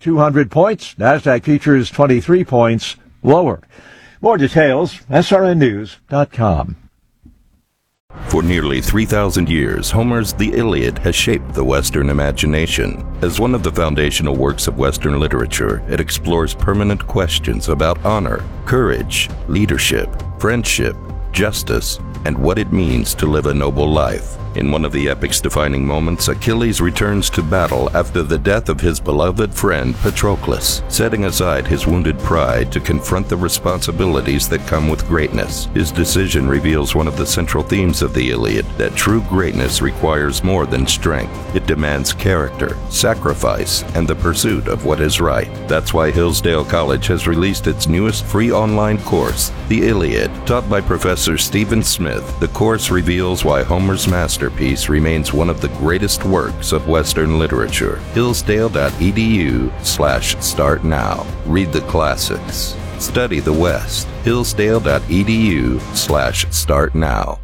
200 points. NASDAQ futures 23 points lower. More details, srnnews.com. For nearly 3,000 years, Homer's The Iliad has shaped the Western imagination. As one of the foundational works of Western literature, it explores permanent questions about honor, courage, leadership, friendship, justice, and what it means to live a noble life. In one of the epic's defining moments, Achilles returns to battle after the death of his beloved friend Patroclus, setting aside his wounded pride to confront the responsibilities that come with greatness. His decision reveals one of the central themes of the Iliad, that true greatness requires more than strength. It demands character, sacrifice, and the pursuit of what is right. That's why Hillsdale College has released its newest free online course, The Iliad. Taught by Professor Stephen Smith, the course reveals why Homer's masterpiece remains one of the greatest works of Western literature. Hillsdale.edu/start now. Read the classics. Study the West. Hillsdale.edu/start now.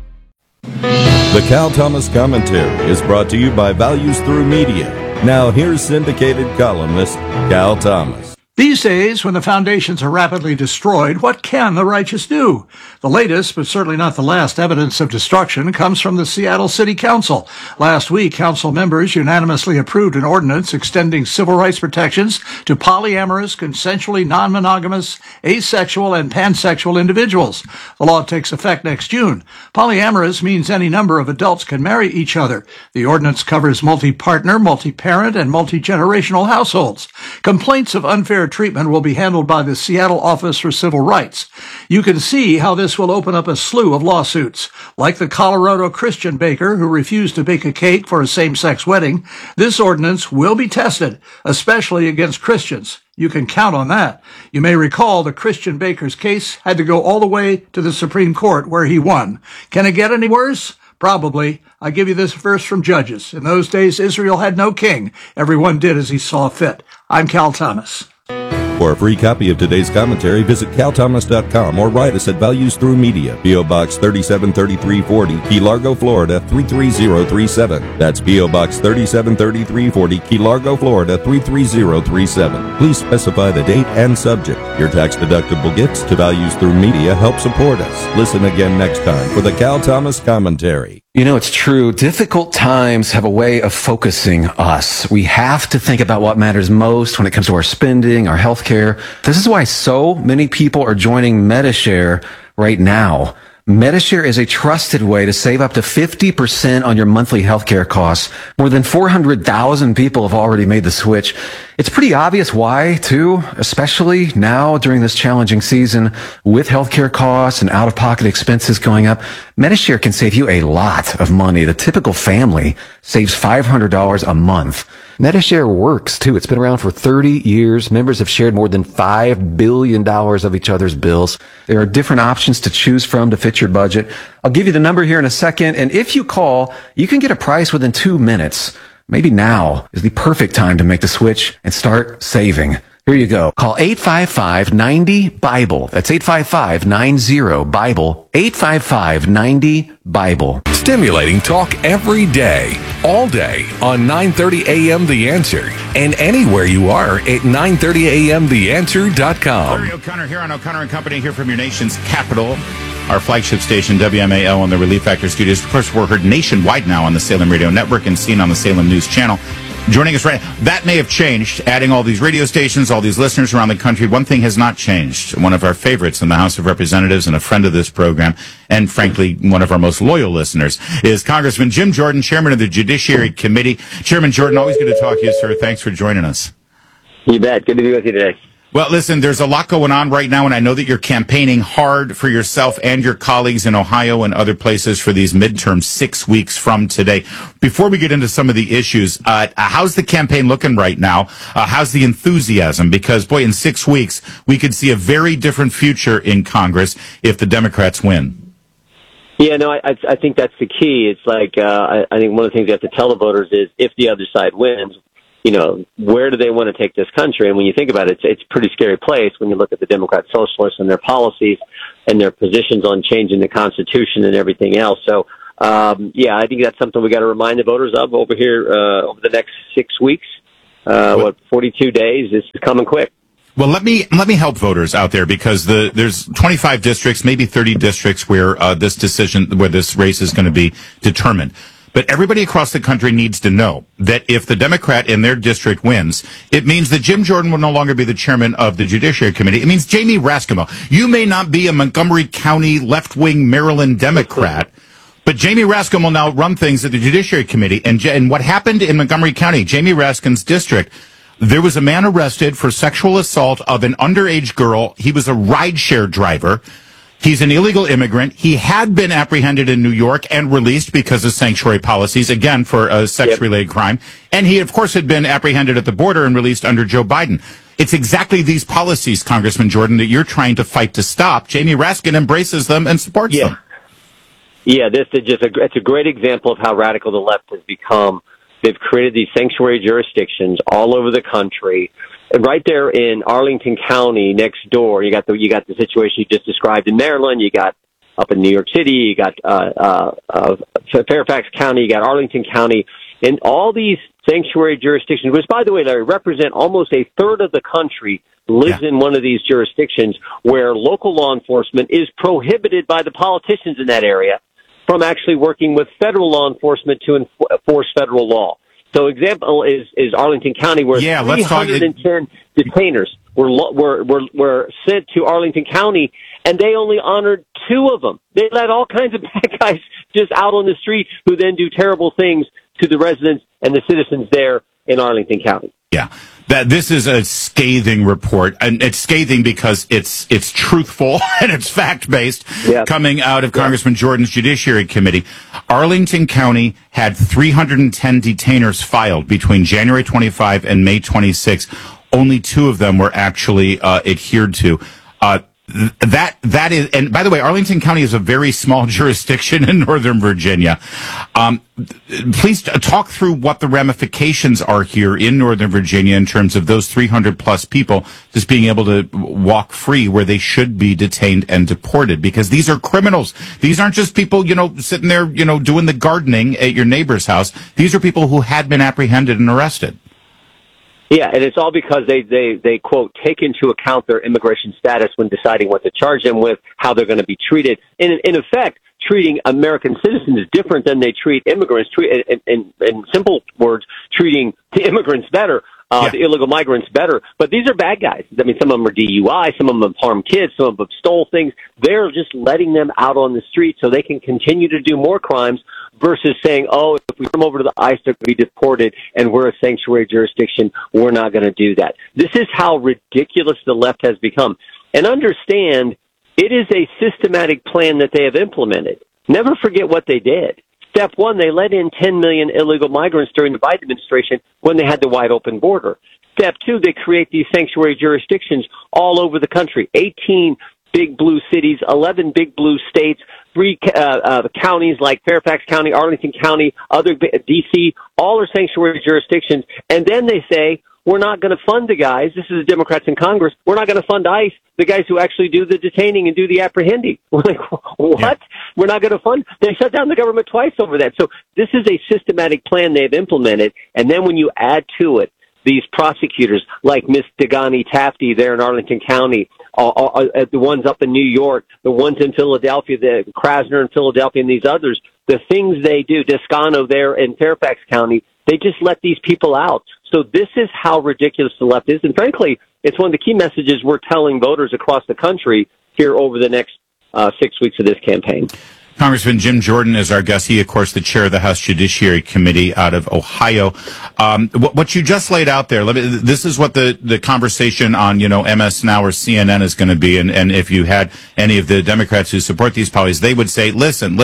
The Cal Thomas Commentary is brought to you by Values Through Media. Now here's syndicated columnist Cal Thomas. These days, when the foundations are rapidly destroyed, what can the righteous do? The latest, but certainly not the last, evidence of destruction comes from the Seattle City Council. Last week, council members unanimously approved an ordinance extending civil rights protections to polyamorous, consensually non-monogamous, asexual, and pansexual individuals. The law takes effect next June. Polyamorous means any number of adults can marry each other. The ordinance covers multi-partner, multi-parent, and multi-generational households. Complaints of unfair treatment will be handled by the Seattle Office for Civil Rights. You can see how this will open up a slew of lawsuits. Like the Colorado Christian baker who refused to bake a cake for a same-sex wedding, this ordinance will be tested, especially against Christians. You can count on that. You may recall the Christian baker's case had to go all the way to the Supreme Court where he won. Can it get any worse? Probably. I give you this verse from Judges. In those days, Israel had no king. Everyone did as he saw fit. I'm Cal Thomas. For a free copy of today's commentary, visit calthomas.com or write us at Values Through Media, P.O. Box 373340, Key Largo, Florida 33037. That's P.O. Box 373340, Key Largo, Florida 33037. Please specify the date and subject. Your tax-deductible gifts to Values Through Media help support us. Listen again next time for the Cal Thomas Commentary. You know, it's true. Difficult times have a way of focusing us. We have to think about what matters most when it comes to our spending, our health care. This is why so many people are joining Medi-Share right now. Medi-Share is a trusted way to save up to 50% on your monthly healthcare costs. More than 400,000 people have already made the switch. It's pretty obvious why, too, especially now during this challenging season with healthcare costs and out-of-pocket expenses going up. Medi-Share can save you a lot of money. The typical family saves $500 a month. Medi-Share works, too. It's been around for 30 years. Members have shared more than $5 billion of each other's bills. There are different options to choose from to fit your budget. I'll give you the number here in a second, and if you call, you can get a price within 2 minutes. Maybe now is the perfect time to make the switch and start saving. Here you go. Call 855-90-BIBLE. That's 855-90-BIBLE. 855-90-BIBLE. Stimulating talk every day, all day on 9:30 a.m. The Answer, and anywhere you are at 930amtheanswer.com. Larry O'Connor here on O'Connor & Company, here from your nation's capital, our flagship station, WMAL, on the Relief Factor Studios. Of course, we're heard nationwide now on the Salem Radio Network and seen on the Salem News Channel. Joining us right now, that may have changed, adding all these radio stations, all these listeners around the country. One thing has not changed. One of our favorites in the House of Representatives and a friend of this program, and frankly, one of our most loyal listeners, is Congressman Jim Jordan, Chairman of the Judiciary Committee. Chairman Jordan, always good to talk to you, sir. Thanks for joining us. You bet. Good to be with you today. Well, listen, there's a lot going on right now, and I know that you're campaigning hard for yourself and your colleagues in Ohio and other places for these midterms 6 weeks from today. Before we get into some of the issues, how's the campaign looking right now? How's the enthusiasm? Because, boy, in 6 weeks, we could see a very different future in Congress if the Democrats win. Yeah, no, I think that's the key. It's like, I think one of the things you have to tell the voters is if the other side wins, you know, where do they want to take this country? And when you think about it, it's a pretty scary place when you look at the Democrat Socialists and their policies and their positions on changing the Constitution and everything else. So, yeah, I think that's something we got to remind the voters of over here over the next 6 weeks. 42 days. This is coming quick. Well, let me help voters out there, because there's 25 districts, maybe 30 districts where this race is going to be determined. But everybody across the country needs to know that if the Democrat in their district wins, it means that Jim Jordan will no longer be the chairman of the Judiciary Committee. It means Jamie Raskin. You may not be a Montgomery County left-wing Maryland Democrat, but Jamie Raskin will now run things at the Judiciary Committee. And what happened in Montgomery County, Jamie Raskin's district, there was a man arrested for sexual assault of an underage girl. He was a rideshare driver. He's an illegal immigrant. He had been apprehended in New York and released because of sanctuary policies, again, for a sex-related crime. And he, of course, had been apprehended at the border and released under Joe Biden. It's exactly these policies, Congressman Jordan, that you're trying to fight to stop. Jamie Raskin embraces them and supports them. Yeah, this is it's a great example of how radical the left has become. They've created these sanctuary jurisdictions all over the country. And right there in Arlington County next door, you got the situation you just described in Maryland. You got up in New York City, you got Fairfax County, you got Arlington County, and all these sanctuary jurisdictions, which, by the way, Larry, represent almost a third of the country, lives in one of these jurisdictions where local law enforcement is prohibited by the politicians in that area from actually working with federal law enforcement to enforce federal law. So example is Arlington County, where 310 detainers were sent to Arlington County, and they only honored 2 of them. They let all kinds of bad guys just out on the street who then do terrible things to the residents and the citizens there in Arlington County. Yeah. This is a scathing report, and it's scathing because it's truthful and it's fact-based, coming out of Congressman Jordan's Judiciary Committee. Arlington County had 310 detainers filed between January 25 and May 26. Only 2 of them were actually adhered to. That is, and by the way, Arlington County is a very small jurisdiction in Northern Virginia. Please talk through what the ramifications are here in Northern Virginia in terms of those 300 plus people just being able to walk free where they should be detained and deported, because these are criminals. These aren't just people, sitting there, doing the gardening at your neighbor's house. These are people who had been apprehended and arrested. Yeah, and it's all because they quote, take into account their immigration status when deciding what to charge them with, how they're going to be treated. In effect, treating American citizens is different than they treat immigrants. In simple words, treating the immigrants better, the illegal migrants better. But these are bad guys. I mean, some of them are DUI, some of them have harmed kids, some of them have stole things. They're just letting them out on the street so they can continue to do more crimes, versus saying, oh, if we come over to the ICE, they're going to be deported, and we're a sanctuary jurisdiction, we're not going to do that. This is how ridiculous the left has become. And understand, it is a systematic plan that they have implemented. Never forget what they did. Step 1, they let in 10 million illegal migrants during the Biden administration when they had the wide open border. Step 2, they create these sanctuary jurisdictions all over the country. 18 big blue cities, 11 big blue states, 3 counties like Fairfax County, Arlington County, other D.C., all are sanctuary jurisdictions. And then they say, we're not going to fund the guys. This is the Democrats in Congress. We're not going to fund ICE, the guys who actually do the detaining and do the apprehending. We're like, what? Yeah. We're not going to fund? They shut down the government twice over that. So this is a systematic plan they've implemented. And then when you add to it these prosecutors like Miss Degani Tafty there in Arlington County, the ones up in New York, the ones in Philadelphia, the Krasner in Philadelphia, and these others, the things they do, Descano there in Fairfax County, they just let these people out. So this is how ridiculous the left is. And frankly, it's one of the key messages we're telling voters across the country here over the next 6 weeks of this campaign. Congressman Jim Jordan is our guest. He, of course, the chair of the House Judiciary Committee out of Ohio. What you just laid out there, this is what the conversation on, MS Now or CNN is going to be. And if you had any of the Democrats who support these policies, they would say, listen,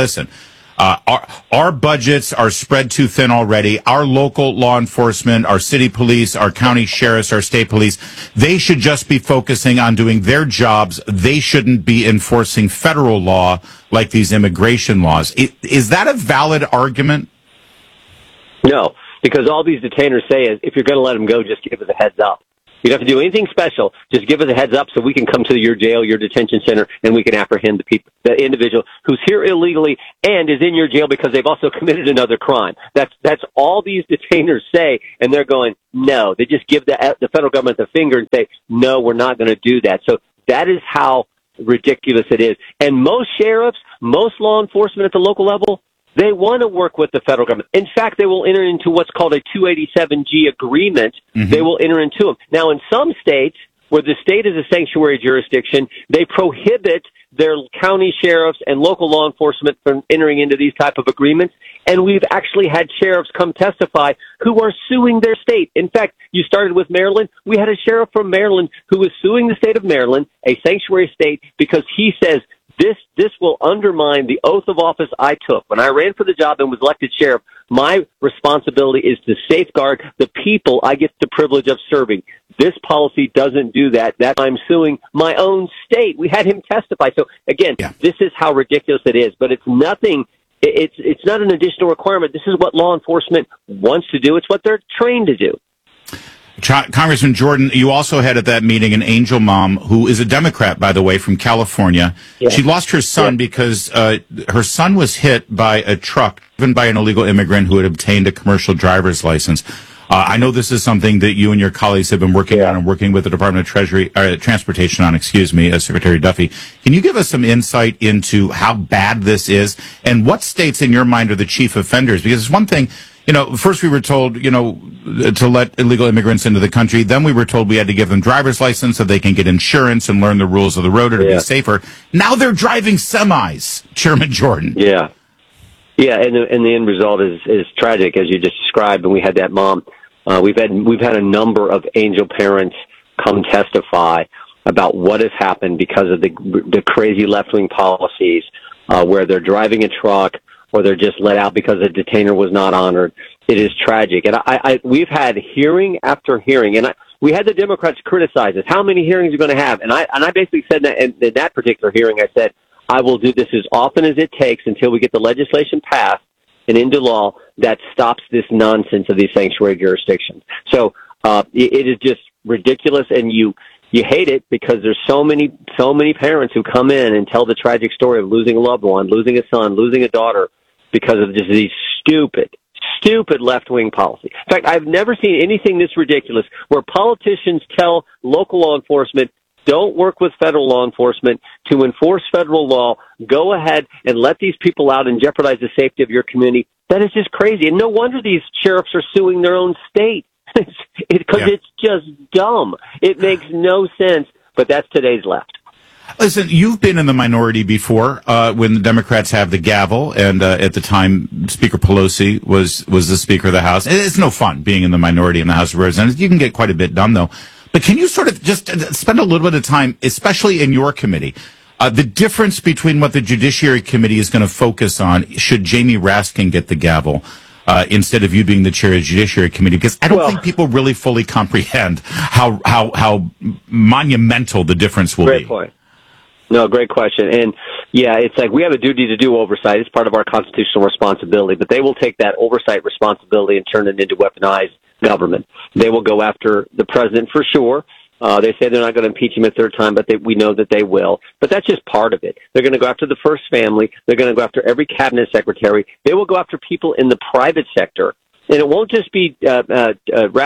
our budgets are spread too thin already. Our local law enforcement, our city police, our county sheriffs, our state police, they should just be focusing on doing their jobs. They shouldn't be enforcing federal law like these immigration laws. Is that a valid argument? No, because all these detainers say is, if you're going to let them go, just give us a heads up. You don't have to do anything special. Just give us a heads up so we can come to your jail, your detention center, and we can apprehend the individual who's here illegally and is in your jail because they've also committed another crime. That's all these detainers say, and they're going, no. They just give the federal government the finger and say, no, we're not going to do that. So that is how ridiculous it is. And most sheriffs, most law enforcement at the local level, they want to work with the federal government. In fact, they will enter into what's called a 287G agreement. Mm-hmm. They will enter into them. Now, in some states where the state is a sanctuary jurisdiction, they prohibit their county sheriffs and local law enforcement from entering into these type of agreements. And we've actually had sheriffs come testify who are suing their state. In fact, you started with Maryland. We had a sheriff from Maryland who was suing the state of Maryland, a sanctuary state, because he says, This will undermine the oath of office I took. When I ran for the job and was elected sheriff, my responsibility is to safeguard the people I get the privilege of serving. This policy doesn't do that. That I'm suing my own state. We had him testify. So again, This is how ridiculous it is, but it's nothing. It's not an additional requirement. This is what law enforcement wants to do. It's what they're trained to do. Congressman Jordan, you also had at that meeting an angel mom who is a Democrat, by the way, from California. Yeah. She lost her son because her son was hit by a truck driven by an illegal immigrant who had obtained a commercial driver's license. I know this is something that you and your colleagues have been working on and working with the Department of Transportation on, Secretary Duffy. Can you give us some insight into how bad this is and what states in your mind are the chief offenders? Because it's one thing, first we were told, to let illegal immigrants into the country. Then we were told we had to give them driver's license so they can get insurance and learn the rules of the road or to be safer. Now they're driving semis, Chairman Jordan. Yeah. Yeah, and the end result is tragic, as you just described. And we had that mom. We've had a number of angel parents come testify about what has happened because of the crazy left-wing policies, where they're driving a truck or they're just let out because a detainer was not honored. It is tragic. And we've had hearing after hearing, and we had the Democrats criticize us. How many hearings are you going to have? And I basically said that in that particular hearing, I said, I will do this as often as it takes until we get the legislation passed and into law that stops this nonsense of these sanctuary jurisdictions. So it is just ridiculous, and you hate it because there's so many parents who come in and tell the tragic story of losing a loved one, losing a son, losing a daughter because of just these stupid left-wing policy. In fact, I've never seen anything this ridiculous where politicians tell local law enforcement, don't work with federal law enforcement to enforce federal law. Go ahead and let these people out and jeopardize the safety of your community. That is just crazy. And no wonder these sheriffs are suing their own state because it's just dumb. It makes no sense, but that's today's left. Listen, you've been in the minority before when the Democrats have the gavel, and at the time, Speaker Pelosi was the Speaker of the House. It's no fun being in the minority in the House of Representatives. You can get quite a bit done, though. But can you sort of just spend a little bit of time, especially in your committee, the difference between what the Judiciary Committee is going to focus on should Jamie Raskin get the gavel instead of you being the chair of the Judiciary Committee? Because I don't think people really fully comprehend how monumental the difference will be. Great point. No, great question. And it's like we have a duty to do oversight. It's part of our constitutional responsibility, but they will take that oversight responsibility and turn it into weaponized government. They will go after the president for sure. They say they're not going to impeach him a third time, but we know that they will. But that's just part of it. They're going to go after the first family. They're going to go after every cabinet secretary. They will go after people in the private sector. And it won't just be Mr.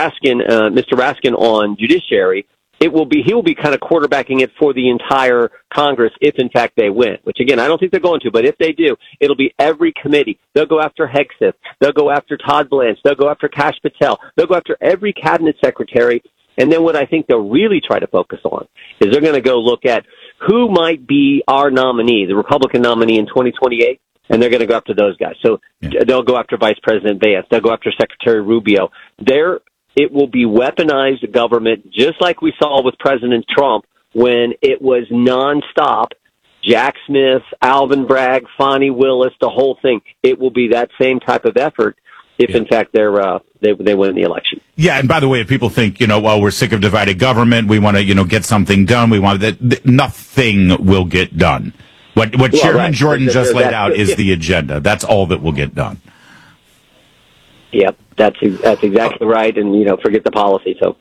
Raskin on judiciary. He will be kind of quarterbacking it for the entire Congress if, in fact, they win, which, again, I don't think they're going to. But if they do, it'll be every committee. They'll go after Hegseth. They'll go after Todd Blanche. They'll go after Kash Patel. They'll go after every cabinet secretary. And then what I think they'll really try to focus on is they're going to go look at who might be our nominee, the Republican nominee in 2028. And they're going to go after those guys. So they'll go after Vice President Vance. They'll go after Secretary Rubio. It will be weaponized government, just like we saw with President Trump when it was nonstop. Jack Smith, Alvin Bragg, Fonnie Willis, the whole thing. It will be that same type of effort if, in fact, they win the election. Yeah, and by the way, if people think, we're sick of divided government, we want to, get something done, we want that, nothing will get done. What Chairman Jordan just laid out is the agenda. That's all that will get done. Yep, that's exactly right, and forget the policy. So,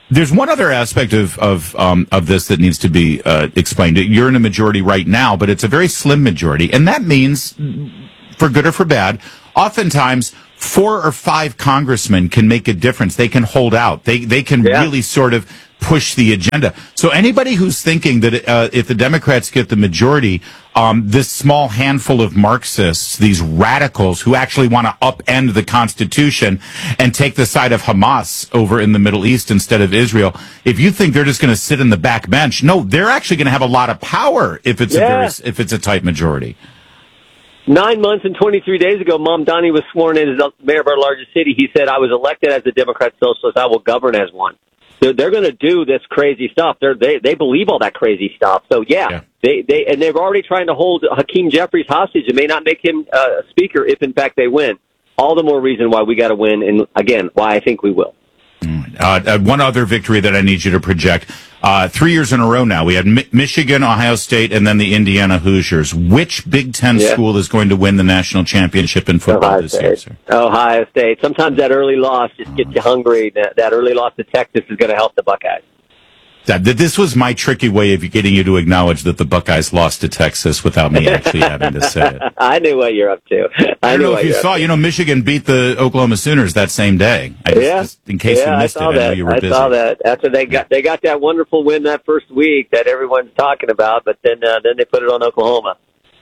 There's one other aspect of this that needs to be explained. You're in a majority right now, but it's a very slim majority, and that means, for good or for bad, oftentimes 4 or 5 congressmen can make a difference. They can hold out. They can really sort of push the agenda. So anybody who's thinking that if the Democrats get the majority, this small handful of Marxists, these radicals who actually want to upend the Constitution and take the side of Hamas over in the Middle East instead of Israel, if you think they're just going to sit in the back bench, no, they're actually going to have a lot of power if it's if it's a tight majority. 9 months and 23 days ago, Mom Donnie was sworn in as the mayor of our largest city. He said, "I was elected as a Democrat socialist. I will govern as one." They're going to do this crazy stuff. They believe all that crazy stuff. So they're already trying to hold Hakeem Jeffries hostage and may not make him speaker if in fact they win. All the more reason why we got to win, and again, why I think we will. One other victory that I need you to project. 3 years in a row now. We had Michigan, Ohio State, and then the Indiana Hoosiers. Which Big Ten school is going to win the national championship in football this year, sir? Ohio State. Sometimes that early loss just gets you hungry. That early loss to Texas is going to help the Buckeyes. This was my tricky way of getting you to acknowledge that the Buckeyes lost to Texas without me actually having to say it. I knew what you're up to. I don't know if you saw, Michigan beat the Oklahoma Sooners that same day. Just in case you missed it, I know you were busy. I saw that. After they got that wonderful win that first week that everyone's talking about, but then they put it on Oklahoma.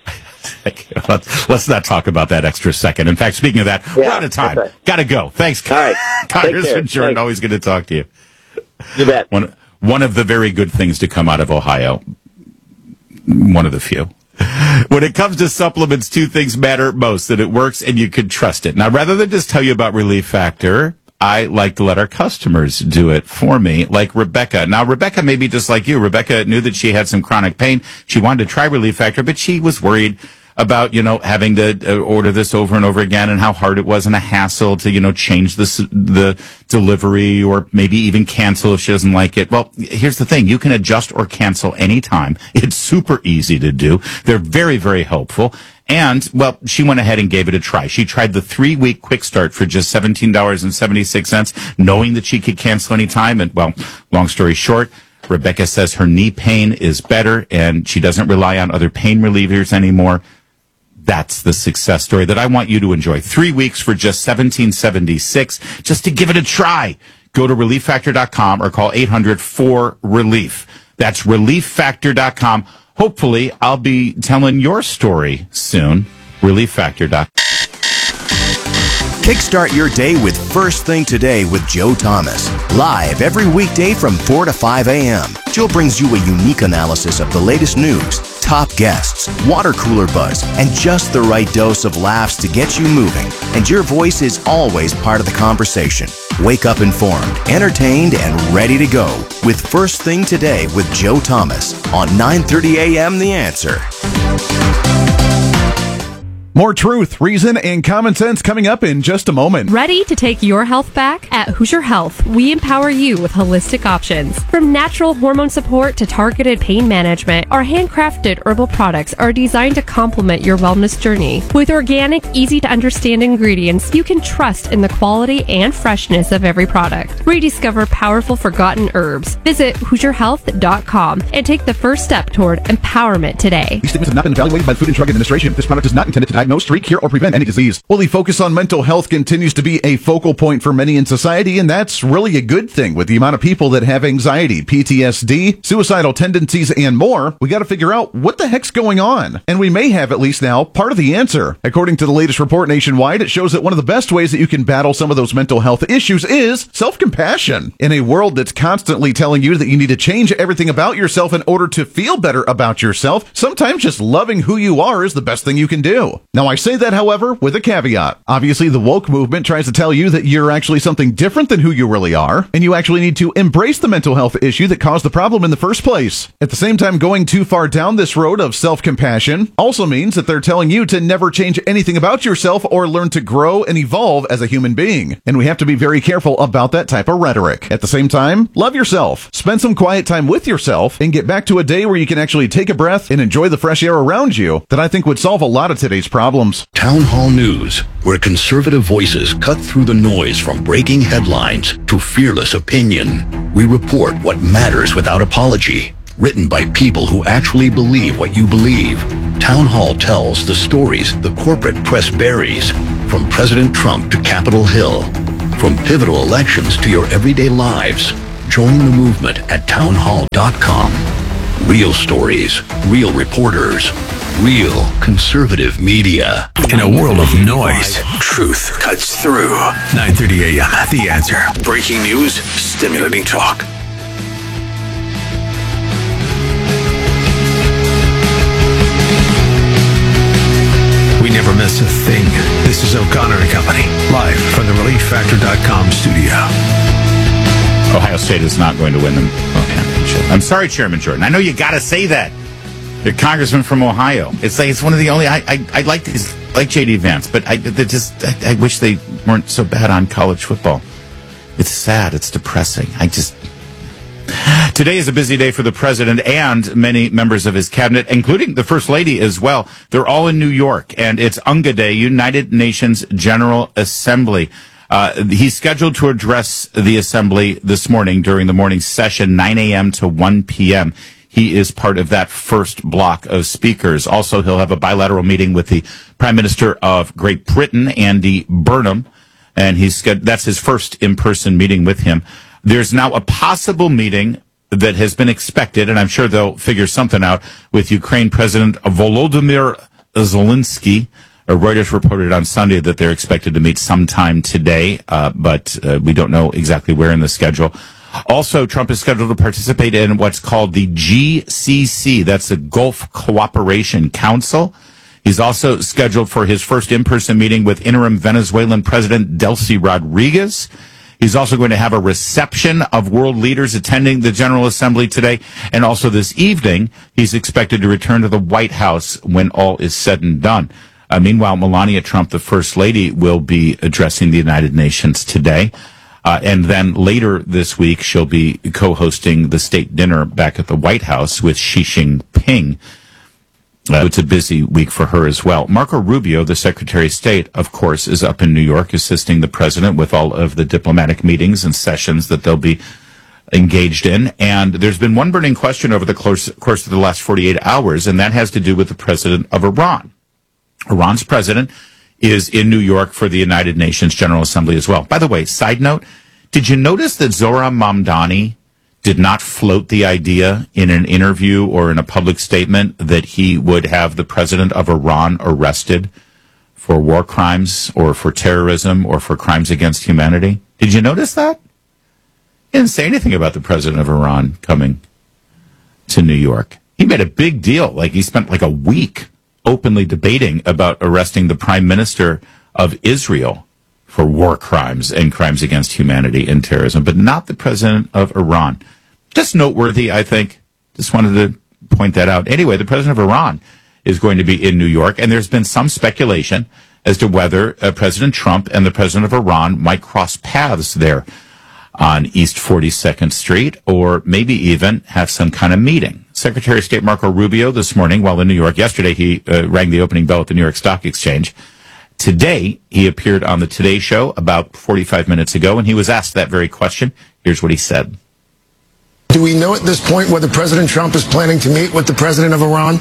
Let's not talk about that extra second. In fact, speaking of that, we're out of time. Right. Got to go. Thanks, all right. Congressman Jordan. Always good to talk to you. You bet. One of the very good things to come out of Ohio. One of the few. When it comes to supplements, 2 things matter most: that it works and you can trust it. Now, rather than just tell you about Relief Factor, I like to let our customers do it for me, like Rebecca. Now, Rebecca may be just like you. Rebecca knew that she had some chronic pain. She wanted to try Relief Factor, but she was worried about, having to order this over and over again and how hard it was and a hassle to, change the delivery or maybe even cancel if she doesn't like it. Well, here's the thing. You can adjust or cancel anytime. It's super easy to do. They're very, very helpful. And, well, she went ahead and gave it a try. She tried the 3-week quick start for just $17.76, knowing that she could cancel anytime. And, well, long story short, Rebecca says her knee pain is better and she doesn't rely on other pain relievers anymore. That's the success story that I want you to enjoy. 3 weeks for just $17.76, just to give it a try. Go to ReliefFactor.com or call 800-4RELIEF. That's ReliefFactor.com. Hopefully, I'll be telling your story soon. ReliefFactor.com. Kickstart your day with First Thing Today with Joe Thomas. Live every weekday from 4 to 5 a.m. Joe brings you a unique analysis of the latest news, top guests, water cooler buzz, and just the right dose of laughs to get you moving. And your voice is always part of the conversation. Wake up informed, entertained, and ready to go with First Thing Today with Joe Thomas on 9:30 a.m. The Answer. More truth, reason, and common sense coming up in just a moment. Ready to take your health back? At Hoosier Health, we empower you with holistic options. From natural hormone support to targeted pain management, our handcrafted herbal products are designed to complement your wellness journey. With organic, easy-to-understand ingredients, you can trust in the quality and freshness of every product. Rediscover powerful forgotten herbs. Visit HoosierHealth.com and take the first step toward empowerment today. These statements have not been evaluated by the Food and Drug Administration. This product is not intended to diagnose, treat, cure, or prevent any disease. Well, the focus on mental health continues to be a focal point for many in society, and that's really a good thing. With the amount of people that have anxiety, PTSD, suicidal tendencies, and more, we got to figure out what the heck's going on. And we may have, at least now, part of the answer. According to the latest report nationwide, it shows that one of the best ways that you can battle some of those mental health issues is self-compassion. In a world that's constantly telling you that you need to change everything about yourself in order to feel better about yourself, sometimes just loving who you are is the best thing you can do. Now, I say that, however, with a caveat. Obviously, the woke movement tries to tell you that you're actually something different than who you really are, and you actually need to embrace the mental health issue that caused the problem in the first place. At the same time, going too far down this road of self-compassion also means that they're telling you to never change anything about yourself or learn to grow and evolve as a human being. And we have to be very careful about that type of rhetoric. At the same time, love yourself. Spend some quiet time with yourself and get back to a day where you can actually take a breath and enjoy the fresh air around you. That I think would solve a lot of today's problems. problems. Town Hall News, where conservative voices cut through the noise from breaking headlines to fearless opinion. We report what matters without apology. Written by people who actually believe what you believe. Town Hall tells the stories the corporate press buries, from President Trump to Capitol Hill, from pivotal elections to your everyday lives. Join the movement at townhall.com. Real stories, real reporters, real conservative media. In a world of noise, truth cuts through. 9:30 a.m. The Answer. Breaking news, stimulating talk. We never miss a thing. This is O'Connor and Company, live from the ReliefFactor.com studio. Ohio State is not going to win the championship. I'm sorry, Chairman Jordan. I know you got to say that. You're a congressman from Ohio. It's like it's one of the only. I like these, like J.D. Vance, but I wish they weren't so bad on college football. It's sad. It's depressing. Today is a busy day for the president and many members of his cabinet, including the First Lady as well. They're all in New York, and it's UNGA Day, United Nations General Assembly. He's scheduled to address the assembly this morning during the morning session, 9 a.m. to 1 p.m. He is part of that first block of speakers. Also, he'll have a bilateral meeting with the Prime Minister of Great Britain, Andy Burnham, and that's his first in-person meeting with him. There's now a possible meeting that has been expected, and I'm sure they'll figure something out, with Ukraine President Volodymyr Zelensky. Reuters reported on Sunday that they're expected to meet sometime today, but we don't know exactly where in the schedule. Also, Trump is scheduled to participate in what's called the GCC. That's the Gulf Cooperation Council. He's also scheduled for his first in-person meeting with interim Venezuelan President Delcy Rodriguez. He's also going to have a reception of world leaders attending the General Assembly today. And also this evening, he's expected to return to the White House when all is said and done. Meanwhile, Melania Trump, the First Lady, will be addressing the United Nations today. And then later this week, she'll be co-hosting the state dinner back at the White House with Xi Jinping. It's a busy week for her as well. Marco Rubio, the Secretary of State, of course, is up in New York assisting the president with all of the diplomatic meetings and sessions that they'll be engaged in. And there's been one burning question over the course of the last 48 hours, and that has to do with the president of Iran. Iran's president is in New York for the United Nations General Assembly as well. By the way, side note, did you notice that Zohran Mamdani did not float the idea in an interview or in a public statement that he would have the president of Iran arrested for war crimes or for terrorism or for crimes against humanity? Did you notice that? He didn't say anything about the president of Iran coming to New York. He made a big deal. Like, he spent like a week openly debating about arresting the prime minister of Israel for war crimes and crimes against humanity and terrorism, but not the president of Iran. Just noteworthy, I think. Just wanted to point that out. Anyway, the president of Iran is going to be in New York, and there's been some speculation as to whether President Trump and the president of Iran might cross paths there on East 42nd Street, or maybe even have some kind of meeting. Secretary of State Marco Rubio this morning, while in New York, yesterday he rang the opening bell at the New York Stock Exchange. Today, he appeared on the Today Show about 45 minutes ago, and he was asked that very question. Here's what he said. Do we know at this point whether President Trump is planning to meet with the president of Iran?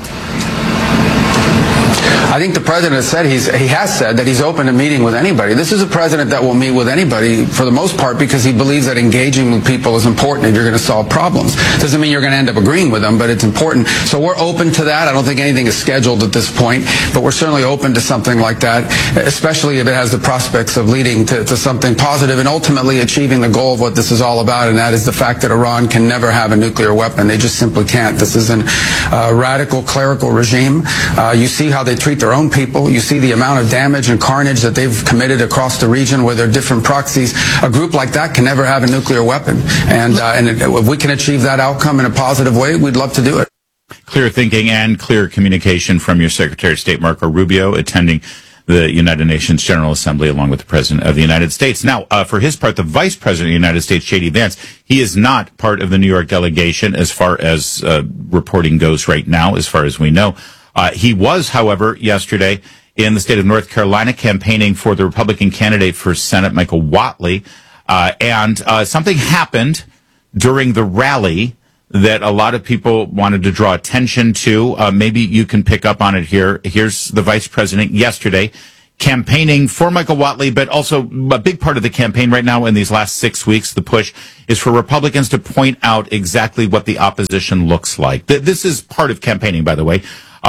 I think the president has said he has said that he's open to meeting with anybody. This is a president that will meet with anybody for the most part because he believes that engaging with people is important if you're going to solve problems. Doesn't mean you're going to end up agreeing with them, but it's important. So we're open to that. I don't think anything is scheduled at this point, but we're certainly open to something like that, especially if it has the prospects of leading to something positive and ultimately achieving the goal of what this is all about, and that is the fact that Iran can never have a nuclear weapon. They just simply can't. This is a radical clerical regime. You see how they treat their own people. You see the amount of damage and carnage that they've committed across the region where there are different proxies. A group like that can never have a nuclear weapon. And if we can achieve that outcome in a positive way, we'd love to do it. Clear thinking and clear communication from your Secretary of State, Marco Rubio, attending the United Nations General Assembly along with the President of the United States. Now, for his part, the Vice President of the United States, J.D. Vance, he is not part of the New York delegation as far as reporting goes right now, as far as we know. He was, however, yesterday in the state of North Carolina campaigning for the Republican candidate for Senate, Michael Whatley. And something happened during the rally that a lot of people wanted to draw attention to. Maybe you can pick up on it here. Here's the vice president yesterday campaigning for Michael Whatley, but also a big part of the campaign right now in these last 6 weeks, the push is for Republicans to point out exactly what the opposition looks like. This is part of campaigning, by the way.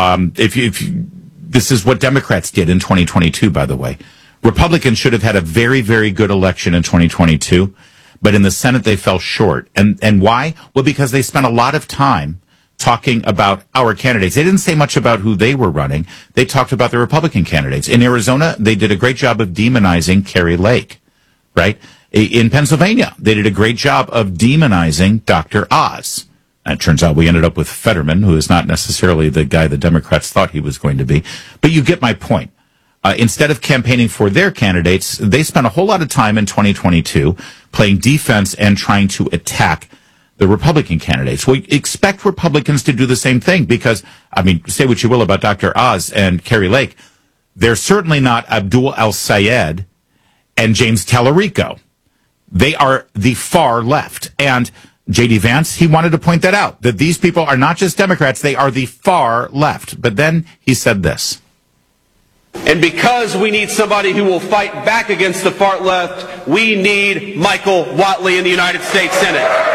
This is what Democrats did in 2022, by the way. Republicans should have had a very, very good election in 2022, but in the Senate they fell short. And why? Well, because they spent a lot of time talking about our candidates. They didn't say much about who they were running. They talked about the Republican candidates. In Arizona, they did a great job of demonizing Kari Lake, right? In Pennsylvania, they did a great job of demonizing Dr. Oz. And it turns out we ended up with Fetterman, who is not necessarily the guy the Democrats thought he was going to be. But you get my point. Instead of campaigning for their candidates, they spent a whole lot of time in 2022 playing defense and trying to attack the Republican candidates. We expect Republicans to do the same thing because, I mean, say what you will about Dr. Oz and Kari Lake. They're certainly not Abdul El-Sayed and James Tallarico. They are the far left. And J.D. Vance, he wanted to point that out, that these people are not just Democrats, they are the far left. But then he said this. And because we need somebody who will fight back against the far left, we need Michael Whatley in the United States Senate.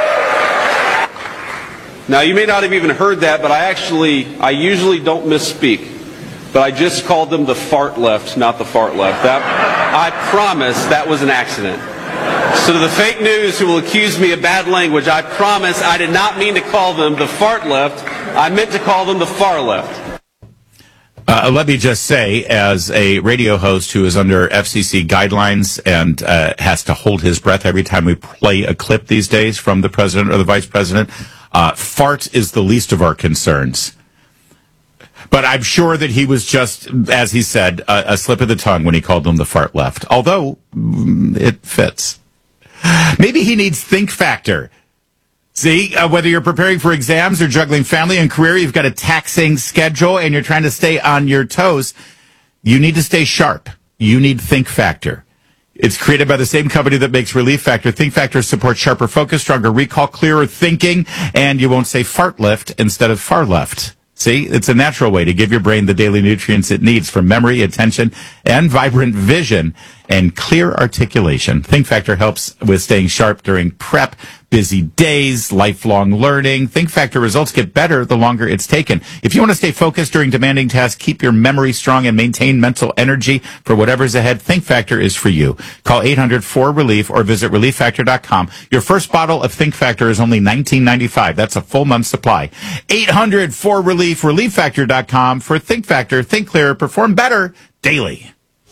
Now, you may not have even heard that, but I usually don't misspeak. But I just called them the fart left, not the fart left. I promise that was an accident. So to the fake news who will accuse me of bad language, I promise I did not mean to call them the fart left. I meant to call them the far left. Let me just say, as a radio host who is under FCC guidelines and has to hold his breath every time we play a clip these days from the president or the vice president, fart is the least of our concerns. But I'm sure that he was just, as he said, a slip of the tongue when he called them the fart left. Although, it fits. Maybe he needs Think Factor. See, whether you're preparing for exams or juggling family and career, you've got a taxing schedule and you're trying to stay on your toes, you need to stay sharp. You need Think Factor. It's created by the same company that makes Relief Factor. Think Factor supports sharper focus, stronger recall, clearer thinking, and you won't say fart left instead of far left. See, it's a natural way to give your brain the daily nutrients it needs for memory, attention, and vibrant vision and clear articulation. Think Factor helps with staying sharp during prep, busy days, lifelong learning. Think Factor results get better the longer it's taken. If you want to stay focused during demanding tasks, keep your memory strong, and maintain mental energy for whatever's ahead, Think Factor is for you. Call 800-4RELIEF or visit ReliefFactor.com. Your first bottle of Think Factor is only $19.95. That's a full month's supply. 800-4RELIEF, ReliefFactor.com for Think Factor. Think clearer, perform better daily.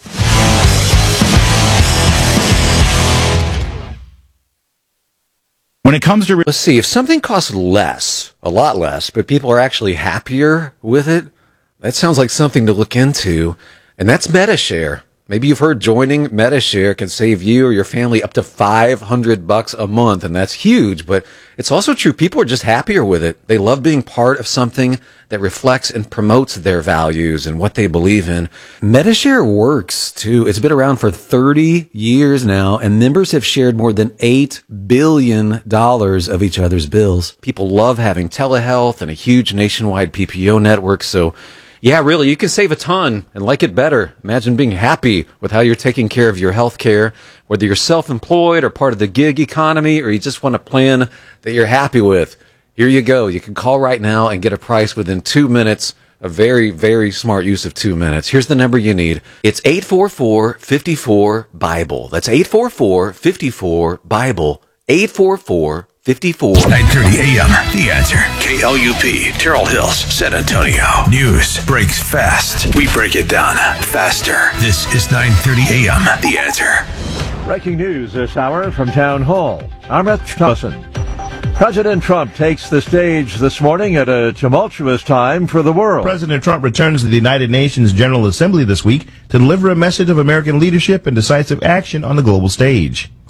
When it comes to... Let's see, if something costs less, a lot less, but people are actually happier with it, that sounds like something to look into, and that's MediShare. Maybe you've heard joining MediShare can save you or your family up to $500 a month, and that's huge, but it's also true. People are just happier with it. They love being part of something that reflects and promotes their values and what they believe in. MediShare works, too. It's been around for 30 years now, and members have shared more than $8 billion of each other's bills. People love having telehealth and a huge nationwide PPO network, so yeah, really, you can save a ton and like it better. Imagine being happy with how you're taking care of your health care, whether you're self-employed or part of the gig economy, or you just want a plan that you're happy with. Here you go. You can call right now and get a price within 2 minutes. A very, very smart use of 2 minutes. Here's the number you need. It's 844-54-BIBLE. That's 844-54-BIBLE. 844-54. 9:30 a.m. The Answer. KLUP, Terrell Hills, San Antonio. News breaks fast. We break it down faster. This is 9:30 a.m. The Answer. Breaking news this hour from Town Hall. I'm Rich Thompson. President Trump takes the stage this morning at a tumultuous time for the world. President Trump returns to the United Nations General Assembly this week to deliver a message of American leadership and decisive action on the global stage.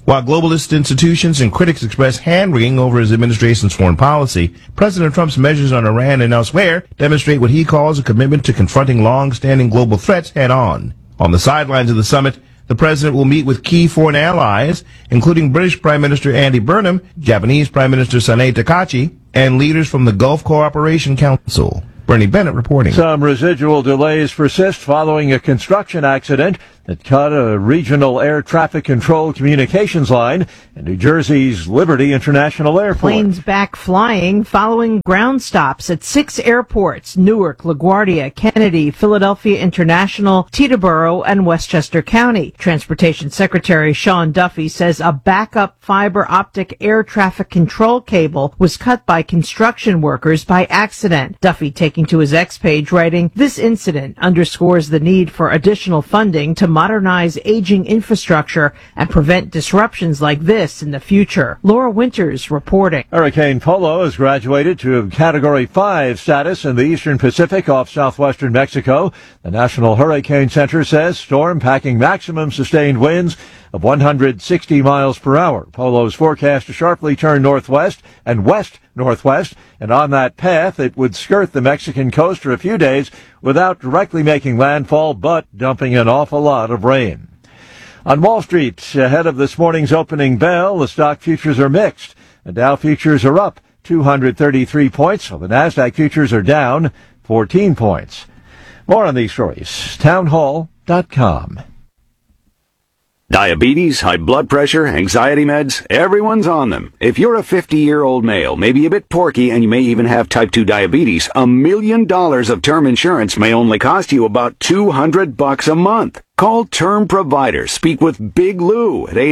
While globalist institutions and critics express hand-wringing over his administration's foreign policy, President Trump's measures on Iran and elsewhere demonstrate what he calls a commitment to confronting long-standing global threats head-on. On the sidelines of the summit, the president will meet with key foreign allies, including British Prime Minister Andy Burnham, Japanese Prime Minister Sanae Takahashi, and leaders from the Gulf Cooperation Council. Bernie Bennett reporting. Some residual delays persist following a construction accident that cut a regional air traffic control communications line in New Jersey's Liberty International Airport. Planes back flying following ground stops at 6 airports: Newark, LaGuardia, Kennedy, Philadelphia International, Teterboro, and Westchester County. Transportation Secretary Sean Duffy says a backup fiber optic air traffic control cable was cut by construction workers by accident. Duffy taking to his X page, writing, "This incident underscores the need for additional funding to modernize aging infrastructure and prevent disruptions like this in the future." Laura Winters reporting. Hurricane Polo has graduated to Category 5 status in the eastern Pacific off southwestern Mexico. The National Hurricane Center says storm packing maximum sustained winds of 160 miles per hour. Polo's forecast to sharply turn northwest and west-northwest, and on that path it would skirt the Mexican coast for a few days without directly making landfall, but dumping an awful lot of rain. On Wall Street, ahead of this morning's opening bell, the stock futures are mixed. The Dow futures are up 233 points, while the NASDAQ futures are down 14 points. More on these stories, townhall.com. Diabetes, high blood pressure, anxiety meds, everyone's on them. If you're a 50-year-old male, maybe a bit porky, and you may even have type 2 diabetes, $1 million of term insurance may only cost you about $200 a month. Call Term Provider. Speak with Big Lou at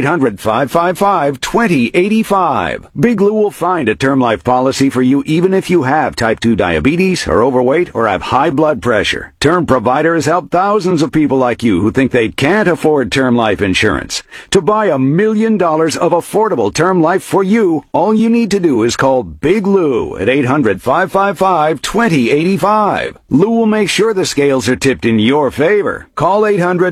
800-555-2085. Big Lou will find a term life policy for you even if you have type 2 diabetes, are overweight, or have high blood pressure. Term Provider has helped thousands of people like you who think they can't afford term life insurance. To buy $1 million of affordable term life for you, all you need to do is call Big Lou at 800-555-2085. Lou will make sure the scales are tipped in your favor. Call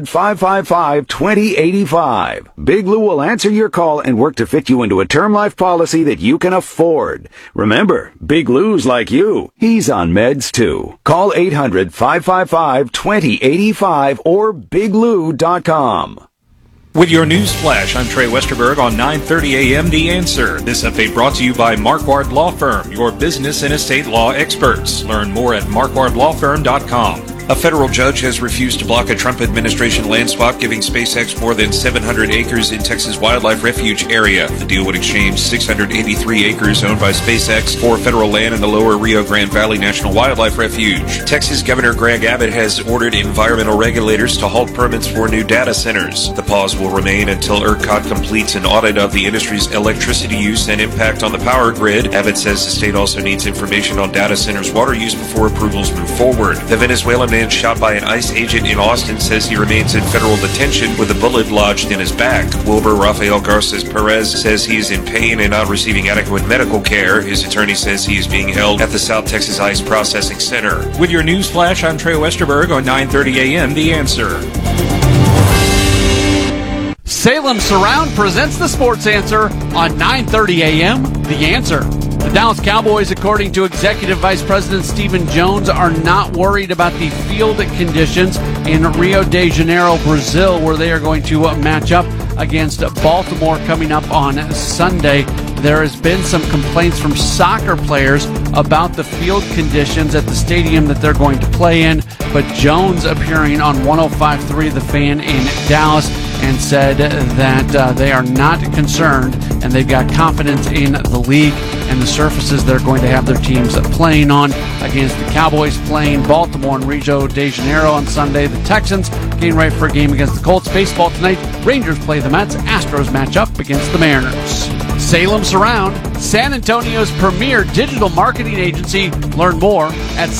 800-555-2085. Big Lou will answer your call and work to fit you into a term life policy that you can afford. Remember, Big Lou's like you. He's on meds too. Call 800-555-2085 or biglou.com. With your news flash, I'm Trey Westerberg on 9:30 a.m. The Answer. This update brought to you by Marquardt Law Firm, your business and estate law experts. Learn more at marquardtlawfirm.com. A federal judge has refused to block a Trump administration land swap, giving SpaceX more than 700 acres in Texas Wildlife Refuge area. The deal would exchange 683 acres owned by SpaceX for federal land in the lower Rio Grande Valley National Wildlife Refuge. Texas Governor Greg Abbott has ordered environmental regulators to halt permits for new data centers. The pause will remain until ERCOT completes an audit of the industry's electricity use and impact on the power grid. Abbott says the state also needs information on data centers' water use before approvals move forward. The Venezuelan man shot by an ICE agent in Austin says he remains in federal detention with a bullet lodged in his back. Wilbur Rafael Garces Perez says he is in pain and not receiving adequate medical care. His attorney says he is being held at the South Texas ICE Processing Center. With your news flash, I'm Trey Westerberg on 9:30 a.m. The Answer. Salem Surround presents the Sports Answer on 9:30 a.m. The Answer. The Dallas Cowboys, according to Executive Vice President Stephen Jones, are not worried about the field conditions in Rio de Janeiro, Brazil, where they are going to match up against Baltimore coming up on Sunday. There has been some complaints from soccer players about the field conditions at the stadium that they're going to play in, but Jones, appearing on 105.3 The Fan in Dallas, and said that they are not concerned and they've got confidence in the league and the surfaces they're going to have their teams playing on. Against the Cowboys playing Baltimore and Rio de Janeiro on Sunday. The Texans getting ready for a game against the Colts. Baseball tonight, Rangers play the Mets. Astros match up against the Mariners. Salem Surround, San Antonio's premier digital marketing agency. Learn more at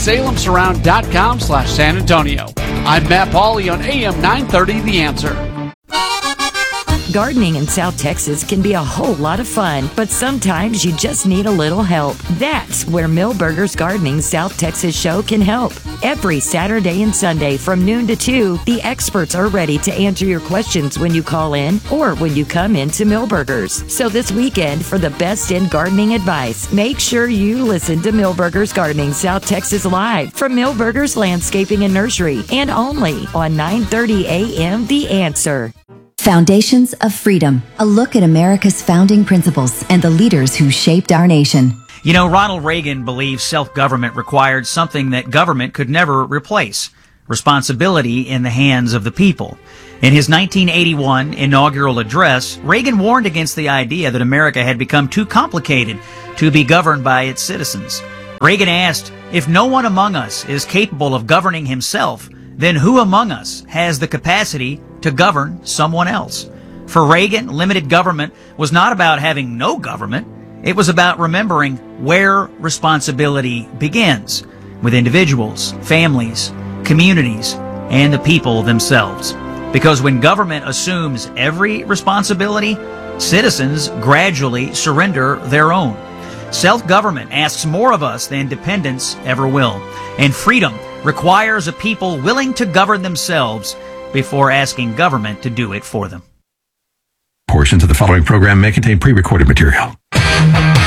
salemsurround.com/San Antonio. I'm Matt Pauley on AM 930 The Answer. Gardening in South Texas can be a whole lot of fun, but sometimes you just need a little help. That's where Millburgers Gardening South Texas show can help. Every Saturday and Sunday from noon to 2, the experts are ready to answer your questions when you call in or when you come into Millburgers. So this weekend, for the best in gardening advice, make sure you listen to Millburgers Gardening South Texas live from Millburgers Landscaping and Nursery, and only on 9:30 a.m. The Answer. Foundations of Freedom, a look at America's founding principles and the leaders who shaped our nation. You know, Ronald Reagan believed self-government required something that government could never replace: responsibility in the hands of the people. In his 1981 inaugural address, Reagan warned against the idea that America had become too complicated to be governed by its citizens. Reagan asked, "If no one among us is capable of governing himself, then who among us has the capacity to govern someone else?" For Reagan, limited government was not about having no government. It was about remembering where responsibility begins, with individuals, families, communities, and the people themselves. Because when government assumes every responsibility, citizens gradually surrender their own. Self-government asks more of us than dependence ever will. And freedom requires a people willing to govern themselves before asking government to do it for them. Portions of the following program may contain pre-recorded material.